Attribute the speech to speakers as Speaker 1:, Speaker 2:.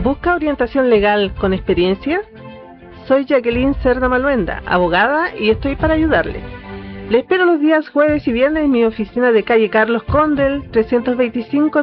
Speaker 1: ¿Busca orientación legal con experiencia? Soy Jacqueline Cerda Maluenda, abogada, y estoy para ayudarle. Le espero los días jueves y viernes en mi oficina de calle Carlos Condel, 325